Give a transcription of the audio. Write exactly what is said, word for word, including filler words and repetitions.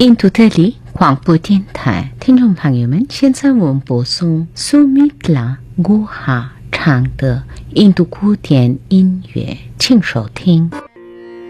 印度德里广播电台听众朋友们，现在我们播送苏米拉古哈唱的印度古典音乐，请收听。